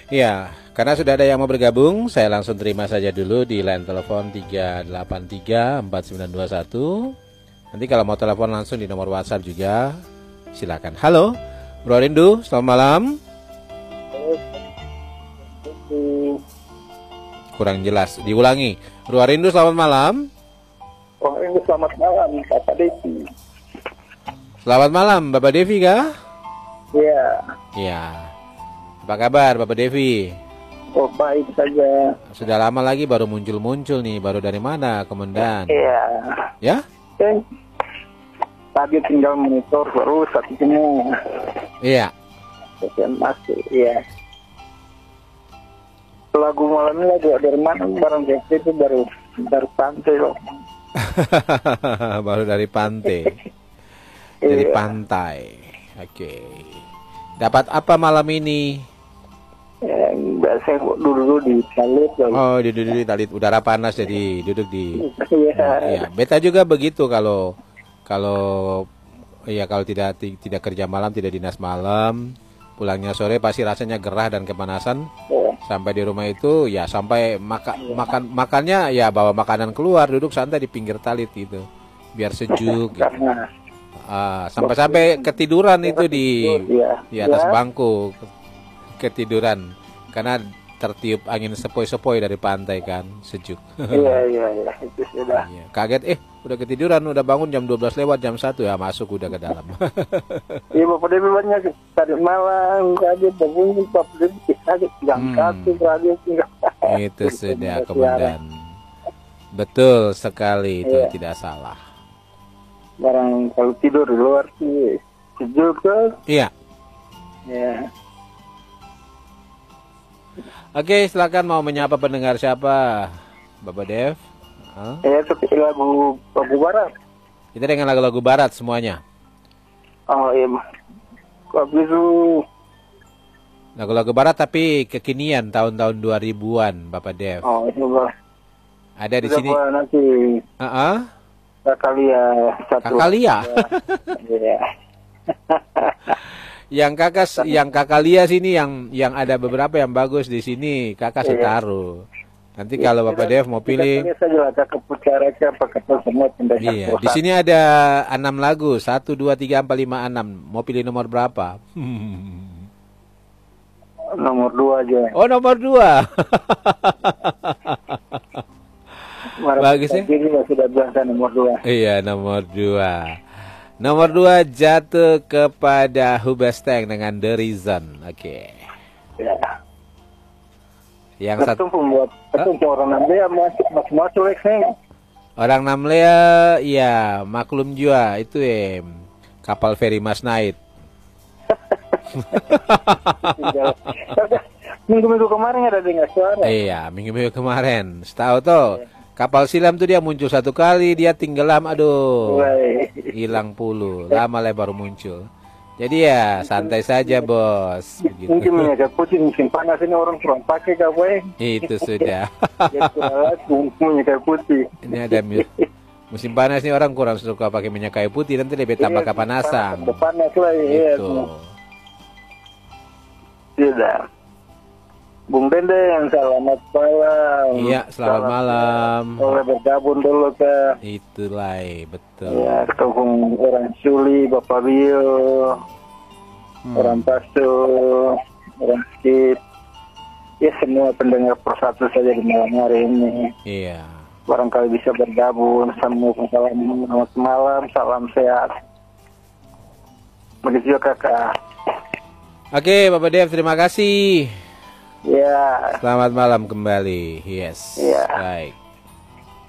Ya, karena sudah ada yang mau bergabung, saya langsung terima saja dulu di line telepon 3834921. Nanti kalau mau telepon langsung di nomor WhatsApp juga, silakan. Halo, Bro Rindu, selamat malam. Kurang jelas, diulangi. Bro Rindu, selamat malam. Bro Rindu, selamat malam, Bapak Devi. Selamat malam, Bapak Devi kah? Iya. Iya. Apa kabar Bapak Devi? Oh, baik saja. Sudah lama lagi baru muncul-muncul nih. Baru dari mana, Komandan? Iya. Ya? Tadi tinggal monitor baru saat ini. Iya. Masih, iya. Lagu malam ini lagu dari mana? Barang Jeffrey itu baru dari pantai loh. Baru dari pantai. Dari pantai. Oke. Dapat apa malam ini? Biasanya dulu di talit. Oh, duduk di talit, udara panas jadi duduk di. Iya, beta juga begitu kalau tidak kerja malam, tidak dinas malam, pulangnya sore pasti rasanya gerah dan kepanasan. Sampai di rumah itu ya sampai makannya ya bawa makanan keluar, duduk santai di pinggir talit gitu. Biar sejuk gitu. Sampai ketiduran itu di atas bangku, ketiduran karena tertiup angin sepoi-sepoi dari pantai kan, sejuk. Iya itu sudah. Kaget udah ketiduran, udah bangun jam 12 lewat jam 1 ya masuk udah ke dalam. Iya Bapak Dewi banyak tadi malam kaget bangun Bapak Dewi kaget jam 1 kaget. Itu sudah Komandan. Betul sekali itu tidak salah. Barang kalau tidur di luar sih sejuk kan? Iya. Ya. Oke, silakan mau menyapa pendengar siapa, Bapak Dev? Seperti lagu barat. Kita dengan lagu-lagu barat semuanya. Oh iya. Itu lagu-lagu barat tapi kekinian tahun-tahun 2000-an, Bapak Dev. Oh iya. Ada di sini. Nanti. Kakalia satu. Kakalia. Iya. Yang Kakalia sini yang ada beberapa yang bagus di sini, Kakak Setaru. Nanti kalau Bapak Dev mau pilih. Iya, di sini ada 6 lagu, 1 2 3 4 5 6. Mau pilih nomor berapa? Nomor 2 aja. Oh, nomor 2. Bagus ya? Sudah biasa nomor 2. Iya, nomor 2. Nomor 2 jatuh kepada Hubestang dengan The Reason. Oke. Ya. Yang satu pembuat orang Namlea masuk orang Namlea ya maklum juga itu kapal feri Mas Naid. Minggu-minggu kemarin ada dengar suara. Iya, minggu-minggu kemarin. Setahu tuh kapal silam tuh dia muncul satu kali, dia tenggelam, aduh, hilang puluh, lama lah baru muncul. Jadi ya santai saja bos. Begitu. Mungkin minyak putih musim panas ini orang kurang pakai kawan. Itu sudah. Minyak putih. Ini ada musim panas ini orang kurang suka pakai minyak kayu putih, nanti lebih tambah kepanasan. Panas lah ya. Itu. Tidak. Bung Dendeng, selamat malam. Iya, selamat malam. Boleh bergabung dulu ke. Itulah, betul. Ya, ketemu orang Suli, Bapak Bio, orang Pasto, orang Skip. Ya, semua pendengar persatu saja di malam hari ini. Iya. Barangkali bisa bergabung. Selamat malam, salam sehat. Begitu juga kakak. Oke, Bapak Dev, terima kasih. Ya. Selamat malam kembali. Yes. Ya. Baik.